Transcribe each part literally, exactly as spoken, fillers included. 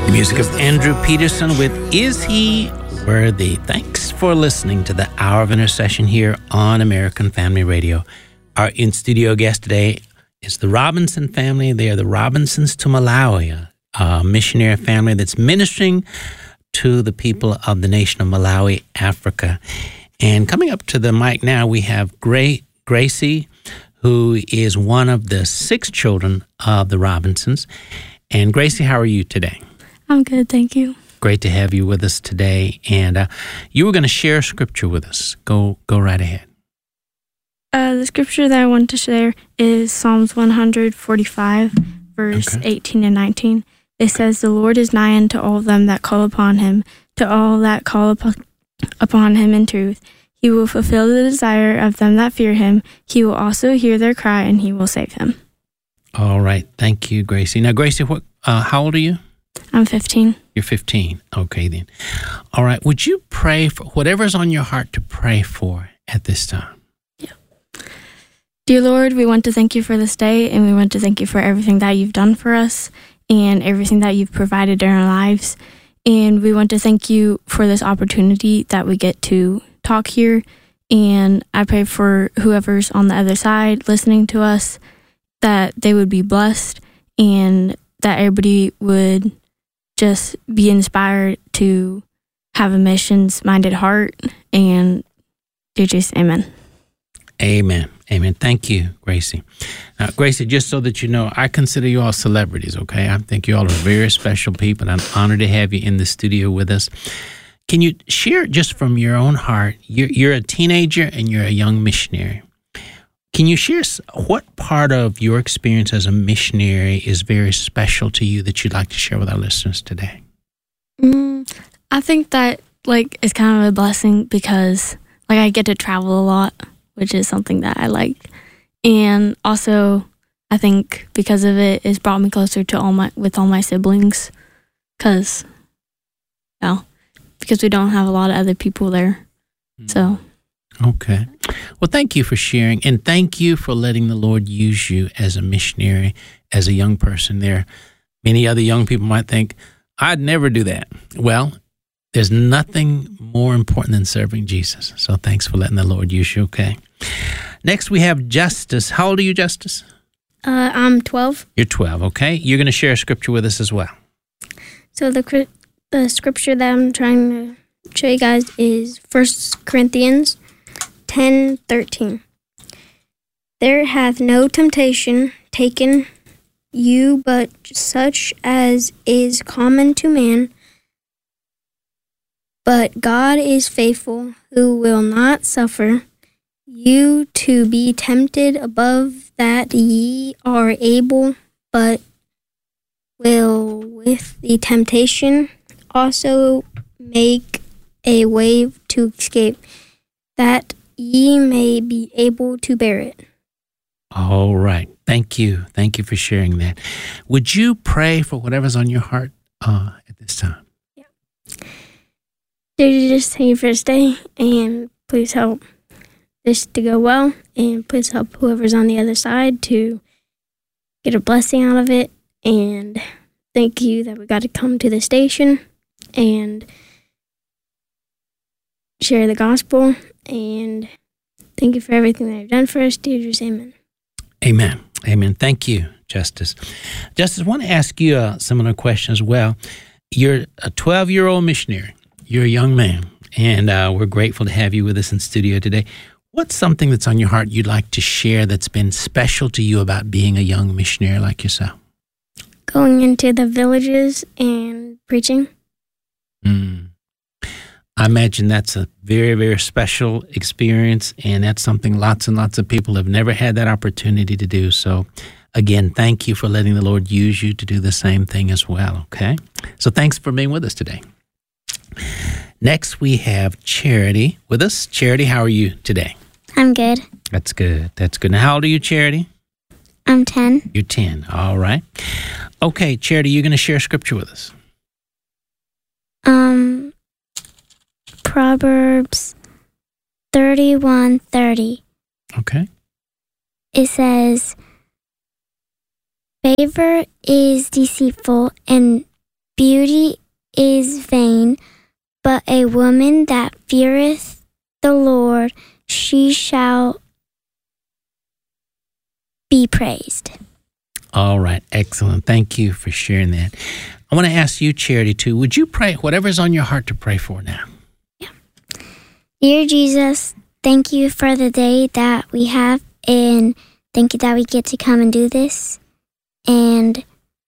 Music of Andrew Peterson with Is He Worthy? Thanks for listening to the Hour of Intercession here on American Family Radio. Our in-studio guest today is the Robinson family. They are the Robinsons to Malawi, a missionary family that's ministering to the people of the nation of Malawi, Africa. And coming up to the mic now, we have Gra- Gracie, who is one of the six children of the Robinsons. And Gracie, how are you today? I'm good, thank you. Great to have you with us today. And uh, you were going to share scripture with us. Go go right ahead. Uh, the scripture that I want to share is Psalms one forty-five, verse okay. eighteen and nineteen. It says, "The Lord is nigh unto all them that call upon him, to all that call upon, upon him in truth. He will fulfill the desire of them that fear him. He will also hear their cry, and he will save them." All right. Thank you, Gracie. Now, Gracie, what? Uh, how old are you? I'm fifteen. You're fifteen. Okay, then. All right. Would you pray for whatever's on your heart to pray for at this time? Yeah. Dear Lord, we want to thank you for this day, and we want to thank you for everything that you've done for us and everything that you've provided in our lives. And we want to thank you for this opportunity that we get to talk here. And I pray for whoever's on the other side listening to us, that they would be blessed and that everybody would just be inspired to have a missions-minded heart. And dear Jesus, amen. Amen. Amen. Thank you, Gracie. Now, Gracie, just so that you know, I consider you all celebrities, okay? I think you all are very special people. I'm honored to have you in the studio with us. Can you share just from your own heart? You're, you're a teenager and you're a young missionary. Can you share what part of your experience as a missionary is very special to you that you'd like to share with our listeners today? Mm, I think that, like, it's kind of a blessing because, like, I get to travel a lot, which is something that I like. And also, I think because of it, it's brought me closer to all my with all my siblings, because, you know, because we don't have a lot of other people there. Mm. So. Okay. Well, thank you for sharing, and thank you for letting the Lord use you as a missionary, as a young person there. Many other young people might think, I'd never do that. Well, there's nothing more important than serving Jesus. So thanks for letting the Lord use you, okay? Next, we have Justice. How old are you, Justice? Uh, I'm twelve. You're twelve, okay? You're going to share a scripture with us as well. So the the scripture that I'm trying to show you guys is First Corinthians ten thirteen. There hath no temptation taken you but such as is common to man. But God is faithful, who will not suffer you to be tempted above that ye are able, but will with the temptation also make a way to escape, that ye may be able to bear it. All right. Thank you. Thank you for sharing that. Would you pray for whatever's on your heart uh, at this time? Yeah. Dear Jesus, thank you for this day, and please help this to go well, and please help whoever's on the other side to get a blessing out of it. And thank you that we got to come to the station and share the gospel. And thank you for everything that you've done for us, dear Jesus. Amen. Amen. Amen. Thank you, Justice. Justice, I want to ask you a similar question as well. You're a twelve-year-old missionary. You're a young man, and uh, we're grateful to have you with us in studio today. What's something that's on your heart you'd like to share that's been special to you about being a young missionary like yourself? Going into the villages and preaching. Mm. I imagine that's a very, very special experience, and that's something lots and lots of people have never had that opportunity to do. So, again, thank you for letting the Lord use you to do the same thing as well, okay? So thanks for being with us today. Next, we have Charity with us. Charity, how are you today? I'm good. That's good. That's good. Now, how old are you, Charity? I'm ten. You're ten. All right. Okay, Charity, you're going to share scripture with us. Um, Proverbs thirty-one thirty. Okay. It says, favor is deceitful and beauty is vain, but a woman that feareth the Lord, she shall be praised. All right, excellent. Thank you for sharing that. I want to ask you, Charity, too. Would you pray whatever's on your heart to pray for now? Yeah. Dear Jesus, thank you for the day that we have, and thank you that we get to come and do this. And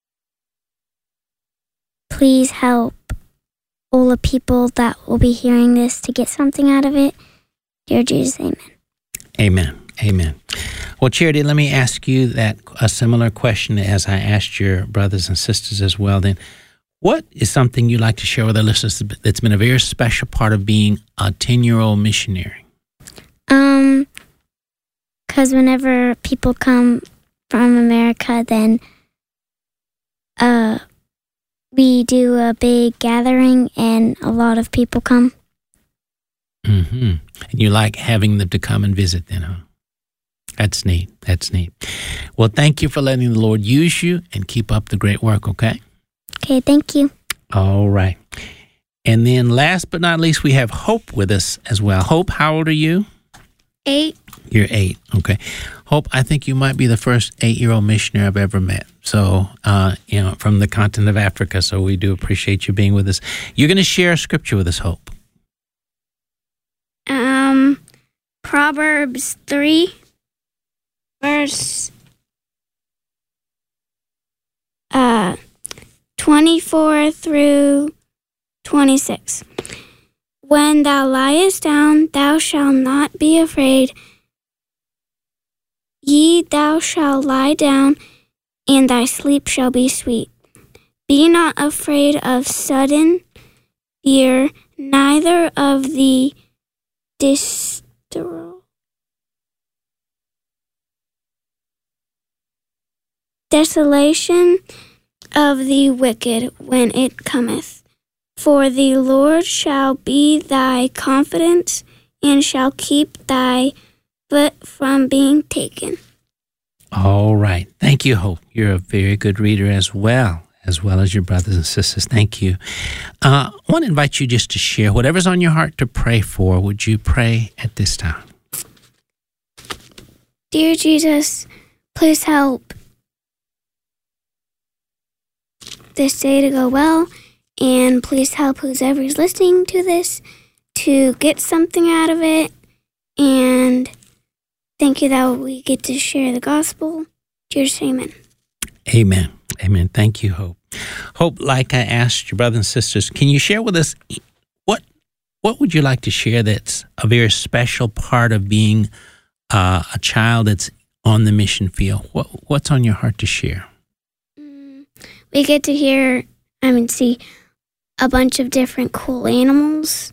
please help all the people that will be hearing this to get something out of it. Dear Jesus, amen. Amen. Amen. Well, Charity, let me ask you that a similar question as I asked your brothers and sisters as well. Then, what is something you'd like to share with our listeners that's been a very special part of being a ten-year-old missionary? Um, because whenever people come from America, then uh, we do a big gathering and a lot of people come. Mm-hmm. And you like having them to come and visit then, huh? That's neat. That's neat. Well, thank you for letting the Lord use you, and keep up the great work, okay? Okay, thank you. All right. And then last but not least, we have Hope with us as well. Hope, how old are you? Eight. You're eight, okay. Hope, I think you might be the first eight-year-old missionary I've ever met. So, uh, you know, from the continent of Africa, so we do appreciate you being with us. You're going to share a scripture with us, Hope. Um, Proverbs three, verse uh, twenty-four through twenty-six. When thou liest down, thou shalt not be afraid. Yea, thou shalt lie down, and thy sleep shall be sweet. Be not afraid of sudden fear, neither of the distor- desolation of the wicked when it cometh. For the Lord shall be thy confidence, and shall keep thy foot from being taken. All right. Thank you, Hope. You're a very good reader as well, as well as your brothers and sisters. Thank you. Uh, I want to invite you just to share whatever's on your heart to pray for. Would you pray at this time? Dear Jesus, please help this day to go well, and please help whoever is listening to this to get something out of it. And thank you that we get to share the gospel. Cheers, amen. Amen. Amen. Thank you, Hope. Hope, like I asked your brothers and sisters, can you share with us what what would you like to share that's a very special part of being uh, a child that's on the mission field? What What's on your heart to share? Mm, we get to hear, I mean, see a bunch of different cool animals.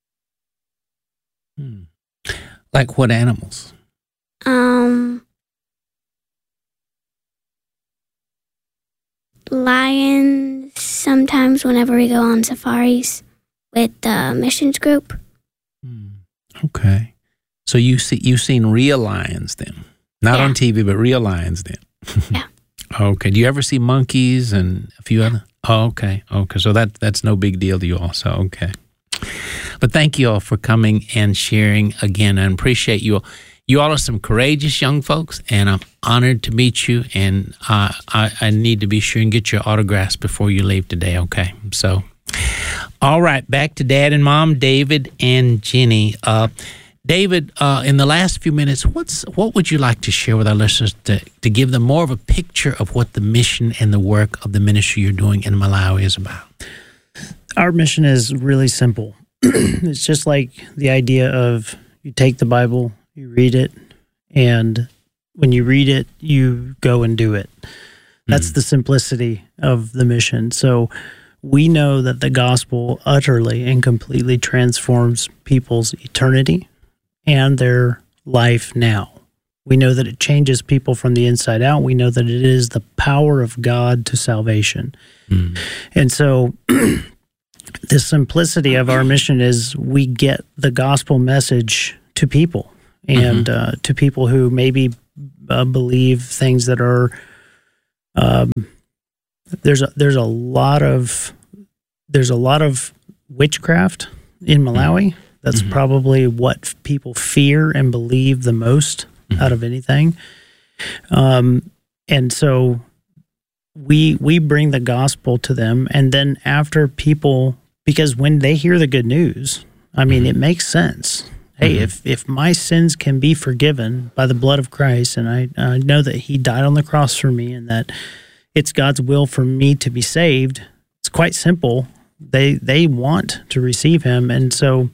Hmm. Like what animals? Um, lions, sometimes whenever we go on safaris with the missions group. Hmm. Okay. So you see, you've seen real lions then? Not Yeah. on T V, but real lions then? Yeah. Okay. Do you ever see monkeys and a few other? Oh, okay. Okay. So that that's no big deal to you also. Okay. But thank you all for coming and sharing again. I appreciate you all. You all are some courageous young folks, and I'm honored to meet you. And uh, I, I need to be sure and get your autographs before you leave today, okay? So, all right, back to Dad and Mom, David and Jenny. Uh, David, uh, in the last few minutes, what's what would you like to share with our listeners to, to give them more of a picture of what the mission and the work of the ministry you're doing in Malawi is about? Our mission is really simple. It's just like the idea of you take the Bible, you read it, and when you read it, you go and do it. That's mm. the simplicity of the mission. So we know that the gospel utterly and completely transforms people's eternity and their life now. We know that it changes people from the inside out. We know that it is the power of God to salvation. Mm. And so the simplicity of our mission is we get the gospel message to people and mm-hmm. uh, to people who maybe uh, believe things that are, um, there's a, there's a lot of there's a lot of witchcraft in Malawi. That's Mhm. probably what f- people fear and believe the most Mhm. out of anything. Um, and so we we bring the gospel to them, and then after people, because when they hear the good news, I mean, Mhm. it makes sense. Hey, Mhm. if if my sins can be forgiven by the blood of Christ, and I, I know that He died on the cross for me, and that it's God's will for me to be saved, it's quite simple. They they want to receive Him, and so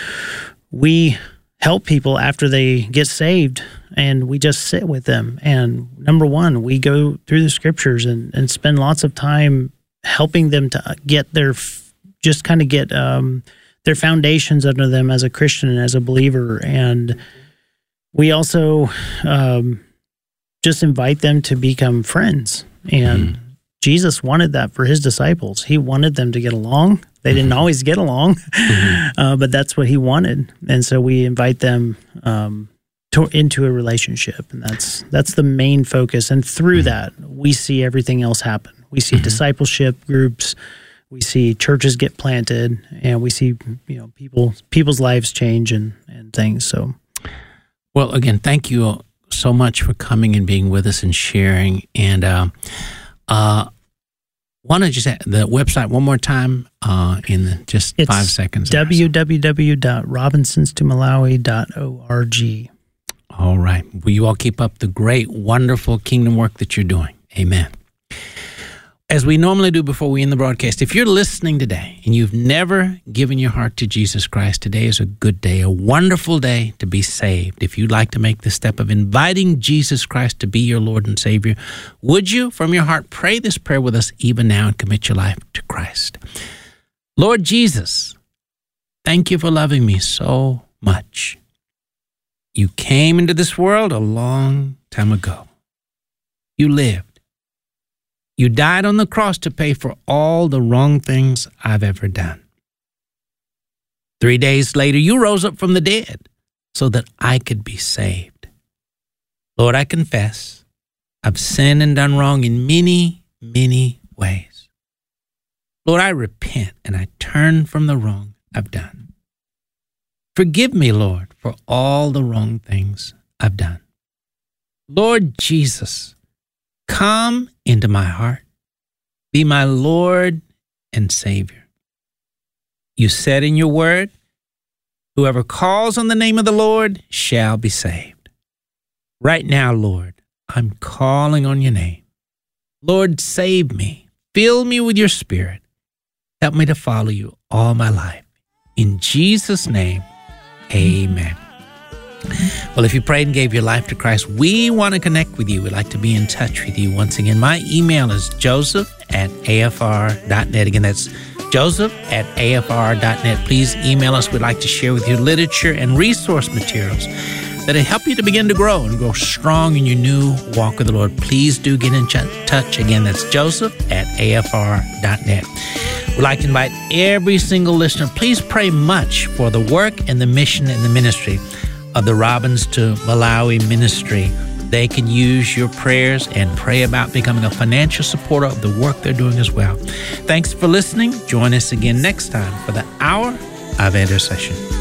we help people after they get saved, and we just sit with them. And number one, we go through the scriptures and, and spend lots of time helping them to get their, just kind of get um, their foundations under them as a Christian and as a believer. And we also um, just invite them to become friends. And Mhm. Jesus wanted that for His disciples. He wanted them to get along. They didn't Mhm. always get along, Mhm. uh, but that's what He wanted. And so we invite them um, to, into a relationship, and that's that's the main focus. And through Mhm. that, we see everything else happen. We see Mhm. discipleship groups, we see churches get planted, and we see you know people people's lives change and and things. So Well, again, thank you so much for coming and being with us and sharing. And uh, uh, want to just add the website one more time uh, in the, just It's five seconds. w w w dot robinsons to malawi dot org. All right. Will you all keep up the great, wonderful kingdom work that you're doing? Amen. As we normally do before we end the broadcast, if you're listening today and you've never given your heart to Jesus Christ, today is a good day, a wonderful day to be saved. If you'd like to make the step of inviting Jesus Christ to be your Lord and Savior, would you, from your heart, pray this prayer with us even now and commit your life to Christ? Lord Jesus, thank you for loving me so much. You came into this world a long time ago. You lived. You died on the cross to pay for all the wrong things I've ever done. Three days later, you rose up from the dead so that I could be saved. Lord, I confess I've sinned and done wrong in many, many ways. Lord, I repent and I turn from the wrong I've done. Forgive me, Lord, for all the wrong things I've done. Lord Jesus, come into my heart. Be my Lord and Savior. You said in your word, whoever calls on the name of the Lord shall be saved. Right now, Lord, I'm calling on your name. Lord, save me. Fill me with your Spirit. Help me to follow you all my life. In Jesus' name, amen. Well, if you prayed and gave your life to Christ, we want to connect with you. We'd like to be in touch with you. Once again, my email is joseph at a f r dot net. Again, that's joseph at a f r dot net. Please email us. We'd like to share with you literature and resource materials that'll help you to begin to grow and grow strong in your new walk with the Lord. Please do get in touch. Again, that's joseph at a f r dot net. We'd like to invite every single listener, please pray much for the work and the mission and the ministry of the Robins to Malawi ministry. They can use your prayers and pray about becoming a financial supporter of the work they're doing as well. Thanks for listening. Join us again next time for the Hour of Intercession.